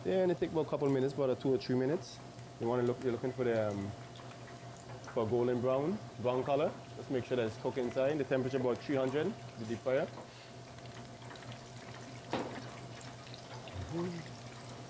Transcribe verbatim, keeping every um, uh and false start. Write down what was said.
Yeah, and it take about a couple of minutes, about two or three minutes. You want to look, you're looking for the um, for golden brown, brown color. Just make sure that it's cooked inside. The temperature about three hundred, the deep fryer.